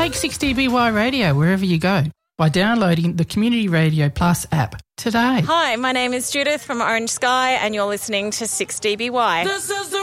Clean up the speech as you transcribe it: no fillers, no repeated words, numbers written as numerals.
Take 6DBY Radio wherever you go by downloading the Community Radio Plus app today. Hi, my name is Judith from Orange Sky and you're listening to 6DBY. This is the